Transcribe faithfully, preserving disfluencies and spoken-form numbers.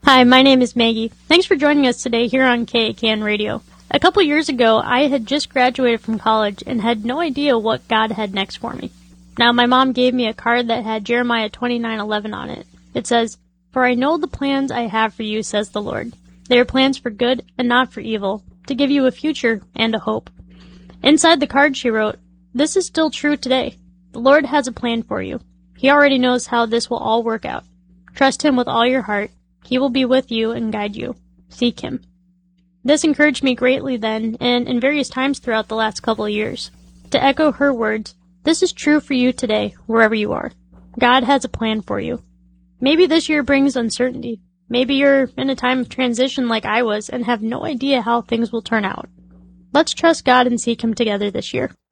Hi, my name is Maggie. Thanks for joining us today here on K A K N Radio. A couple years ago, I had just graduated from college and had no idea what God had next for me. Now, my mom gave me a card that had Jeremiah twenty-nine eleven on it. It says, "For I know the plans I have for you, says the Lord. They are plans for good and not for evil, to give you a future and a hope." Inside the card she wrote, "This is still true today. The Lord has a plan for you. He already knows how this will all work out. Trust Him with all your heart. He will be with you and guide you. Seek Him." This encouraged me greatly then and in various times throughout the last couple of years. To echo her words, this is true for you today, wherever you are. God has a plan for you. Maybe this year brings uncertainty. Maybe you're in a time of transition like I was and have no idea how things will turn out. Let's trust God and seek Him together this year.